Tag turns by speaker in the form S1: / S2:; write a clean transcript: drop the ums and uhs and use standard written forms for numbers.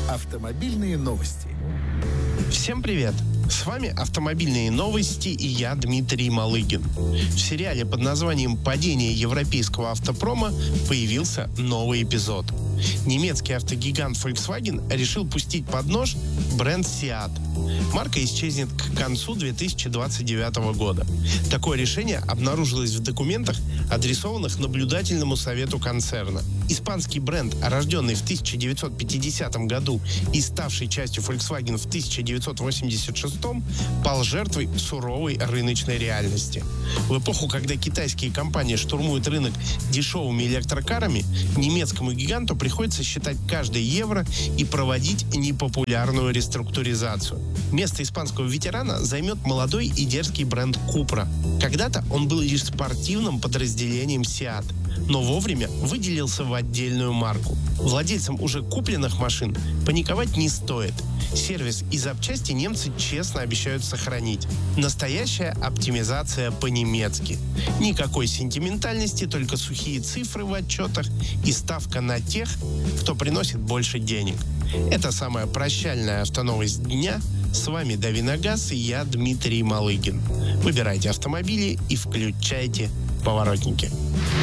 S1: Автомобильные новости.
S2: Всем привет! С вами «Автомобильные новости» и я, Дмитрий Малыгин. В сериале под названием «Падение европейского автопрома» появился новый эпизод. Немецкий автогигант Volkswagen решил пустить под нож бренд Seat. Марка исчезнет к концу 2029 года. Такое решение обнаружилось в документах, адресованных наблюдательному совету концерна. Испанский бренд, рожденный в 1950 году и ставший частью Volkswagen в 1986, пал жертвой суровой рыночной реальности. В эпоху, когда китайские компании штурмуют рынок дешевыми электрокарами, немецкому гиганту приходится считать каждый евро и проводить непопулярную реструктуризацию. Место испанского ветерана займет молодой и дерзкий бренд Cupra. Когда-то он был лишь спортивным подразделением Seat, но вовремя выделился в отдельную марку. Владельцам уже купленных машин паниковать не стоит. Сервис и запчасти немцы честно обещают сохранить. Настоящая оптимизация по-немецки. Никакой сентиментальности, только сухие цифры в отчетах и ставка на тех, кто приносит больше денег. Это самая прощальная автоновость дня. С вами Дави на газ и я, Дмитрий Малыгин. Выбирайте автомобили и включайте поворотники.